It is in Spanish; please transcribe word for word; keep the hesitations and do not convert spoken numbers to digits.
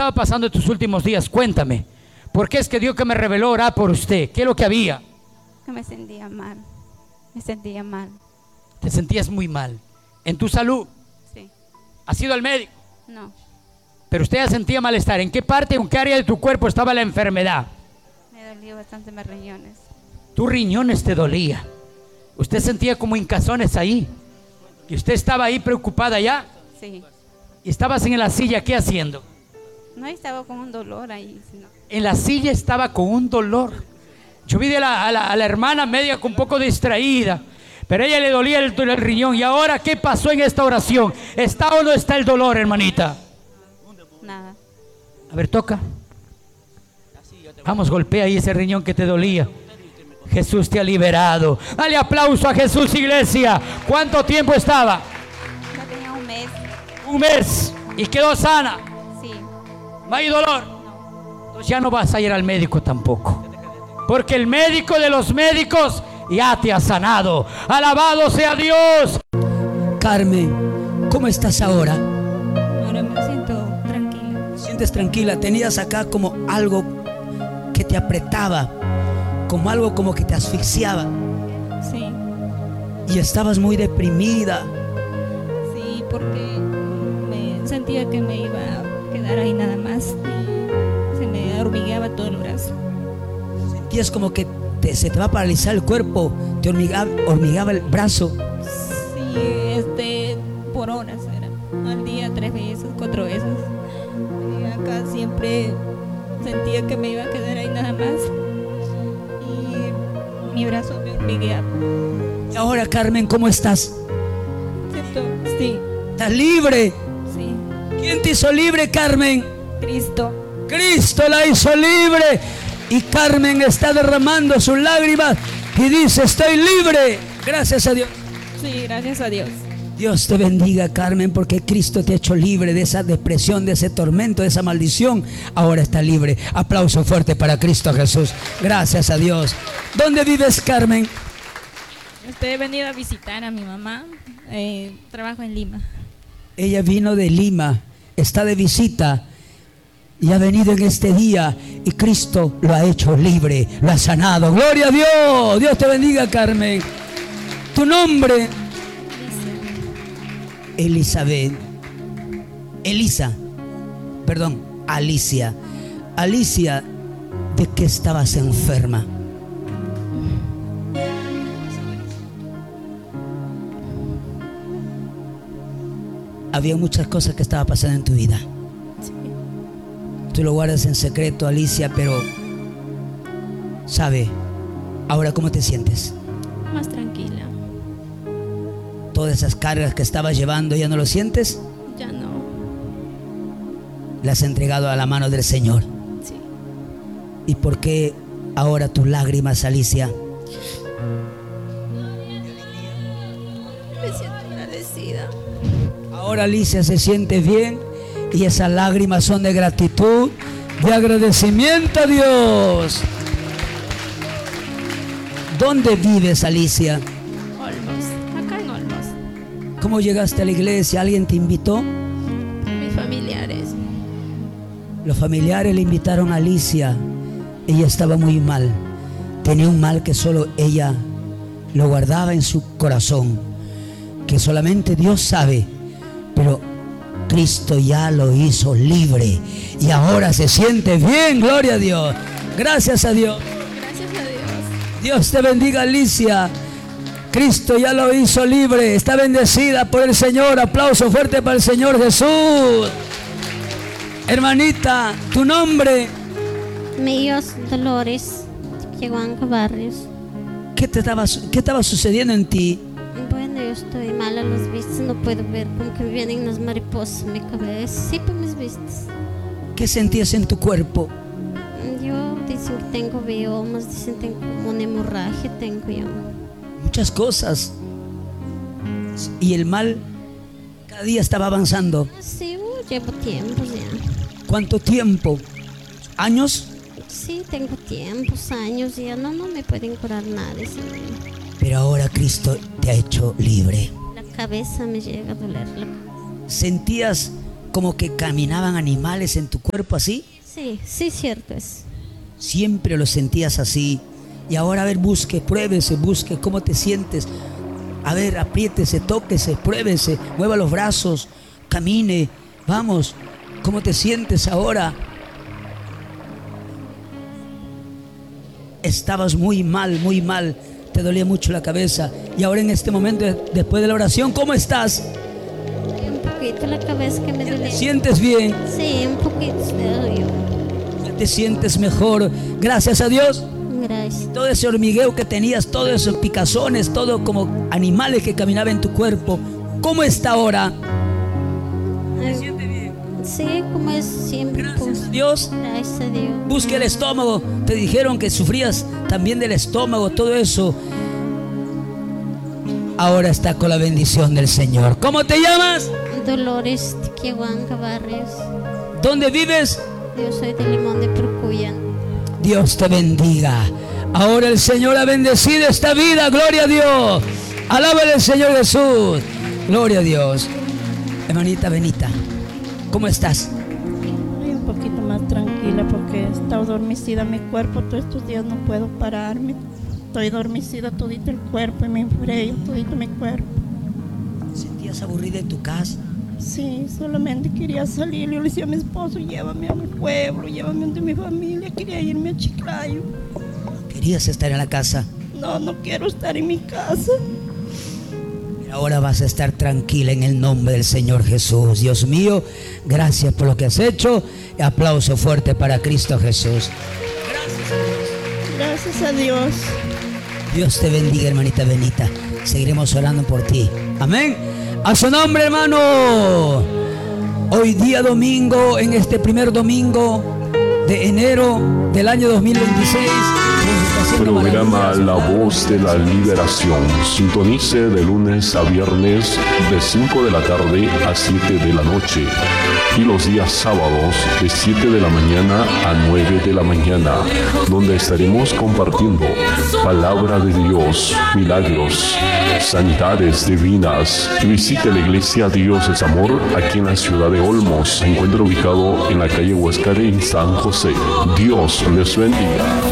estaba pasando en tus últimos días? Cuéntame. ¿Por qué es que Dios que me reveló orar por usted? ¿Qué es lo que había? Que me sentía mal. Me sentía mal. Te sentías muy mal. ¿En tu salud? Sí. ¿Has ido al médico? No. Pero usted ya sentía malestar. ¿En qué parte, en qué área de tu cuerpo estaba la enfermedad? Me dolía bastante mis riñones. Tus riñones te dolía. Usted sentía como hincazones ahí. Y usted estaba ahí preocupada ya. Sí. Y estabas en la silla, ¿qué haciendo? No estaba con un dolor ahí, sino... En la silla estaba con un dolor. Yo vi a la, a la, a la hermana media con un poco distraída, pero a ella le dolía el, el riñón. ¿Y ahora qué pasó en esta oración? ¿Está o no está el dolor, hermanita? Nada. A ver, toca. Vamos, golpea ahí ese riñón que te dolía. Jesús te ha liberado. Dale aplauso a Jesús, iglesia. ¿Cuánto tiempo estaba? Ya tenía un mes. Un mes. ¿Y quedó sana? Sí. ¿No hay dolor? Entonces ya no vas a ir al médico tampoco, porque el médico de los médicos ya te ha sanado. Alabado sea Dios. Carmen, ¿cómo estás ahora? Ahora me siento tranquila. ¿Te sientes tranquila? Tenías acá como algo que te apretaba, como algo como que te asfixiaba. Sí. Y estabas muy deprimida. Sí, porque me sentía que me iba a quedar ahí nada más. Y se me hormigueaba todo el brazo. Sentías como que te, se te va a paralizar el cuerpo, te hormigaba, hormigaba el brazo. Sí, este, por horas era. Al día tres veces, cuatro veces. Y acá siempre sentía que me iba a quedar ahí nada más. Y mi brazo me hormigueaba. Y ahora, Carmen, ¿cómo estás? Siento, sí, ¿Estás libre? sí. ¿Quién te hizo libre, Carmen? Cristo. Cristo la hizo libre. Y Carmen está derramando sus lágrimas y dice: estoy libre. Gracias a Dios. Sí, gracias a Dios. Dios te bendiga, Carmen, porque Cristo te ha hecho libre de esa depresión, de ese tormento, de esa maldición. Ahora está libre. Aplauso fuerte para Cristo Jesús. Gracias a Dios. ¿Dónde vives, Carmen? He venido a visitar a mi mamá. Eh, trabajo en Lima. Ella vino de Lima, está de visita y ha venido en este día, y Cristo lo ha hecho libre, lo ha sanado. Gloria a Dios. Dios te bendiga, Carmen. Tu nombre: Elizabeth. Elisa, perdón, Alicia. Alicia, ¿de qué estabas enferma? Había muchas cosas que estaban pasando en tu vida. Sí. Tú lo guardas en secreto, Alicia, pero ¿sabe ahora cómo te sientes? Más tranquila. Todas esas cargas que estabas llevando, ¿ya no lo sientes? Ya no. Las has entregado a la mano del Señor. Sí. ¿Y por qué ahora tus lágrimas, Alicia? Me siento agradecida. Ahora Alicia se siente bien y esas lágrimas son de gratitud, de agradecimiento a Dios. ¿Dónde vives, Alicia? Olmos. Acá en Olmos. ¿Cómo llegaste a la iglesia? ¿Alguien te invitó? Mis familiares. Los familiares le invitaron a Alicia. Ella estaba muy mal. Tenía un mal que solo ella lo guardaba en su corazón, que solamente Dios sabe. Pero Cristo ya lo hizo libre y ahora se siente bien. Gloria a Dios. Gracias a Dios. Gracias a Dios. Dios te bendiga, Alicia. Cristo ya lo hizo libre. Está bendecida por el Señor. Aplauso fuerte para el Señor Jesús. Hermanita, tu nombre. Míos Dolores, Chihuahua Barrios. ¿Qué te estaba, qué estaba sucediendo en ti? Bueno, yo estoy mal a las vistas, no puedo ver, como que me vienen las mariposas en mi cabeza, sí por mis vistas. ¿Qué sentías en tu cuerpo? Yo dicen que tengo biomas, dicen que tengo como una hemorragia, tengo yo. Muchas cosas. Y el mal cada día estaba avanzando. Sí, uh, llevo tiempos ya. ¿Cuánto tiempo? ¿Años? Sí, tengo tiempos, años ya, no, no me pueden curar nada, Señor. Pero ahora Cristo te ha hecho libre. La cabeza me llega a doler. La... Sentías como que caminaban animales en tu cuerpo así. Sí, sí, cierto es. Siempre lo sentías así. Y ahora, a ver, busque, pruébese, busque cómo te sientes. A ver, apriétese, tóquese, pruébese, mueva los brazos, camine. Vamos, ¿cómo te sientes ahora? Estabas muy mal, muy mal. Te dolía mucho la cabeza. Y ahora en este momento, después de la oración, ¿cómo estás? Un poquito la cabeza que me ¿Te duele. sientes bien? Sí, un poquito me dolió. ¿Ya te sientes mejor? Gracias a Dios. Gracias. Todo ese hormigueo que tenías, todos esos picazones, todo como animales que caminaban en tu cuerpo, ¿cómo está ahora? ¿Se siente bien? Sí, como es siempre. Gracias Pues. a Dios. Gracias a Dios. Busque el estómago. Te dijeron que sufrías también del estómago, todo eso. Ahora está con la bendición del Señor. ¿Cómo te llamas? Dolores Tiquiahuanca Barrios. ¿Dónde vives? Yo soy de Limón de Purcuyan. Dios te bendiga. Ahora el Señor ha bendecido esta vida. Gloria a Dios. Alábale al Señor Jesús. Gloria a Dios. Hermanita Benita, ¿cómo estás? Estoy un poquito más tranquila porque he estado dormicida mi cuerpo. Todos estos días no puedo pararme. Estoy dormicida todito el cuerpo y me enfrío todito mi cuerpo. ¿Te sentías aburrida en tu casa? Sí, solamente quería salir. Yo le decía a mi esposo, llévame a mi pueblo, llévame donde mi familia. Quería irme a Chiclayo. ¿Querías estar en la casa? No, no quiero estar en mi casa. Pero ahora vas a estar tranquila en el nombre del Señor Jesús. Dios mío, gracias por lo que has hecho. Aplauso fuerte para Cristo Jesús. Gracias a Dios. Dios te bendiga, hermanita Benita. Seguiremos orando por ti. Amén. A su nombre, hermano. Hoy día domingo, en este primer domingo de enero del año dos mil veintiséis. Programa La Voz de la Liberación. Sintonice de lunes a viernes de cinco de la tarde a siete de la noche. Y los días sábados de siete de la mañana a nueve de la mañana, donde estaremos compartiendo palabra de Dios, milagros, sanidades divinas. Visite la iglesia Dios es Amor aquí en la ciudad de Olmos. Se encuentra ubicado en la calle Huáscar en San José. Dios les bendiga.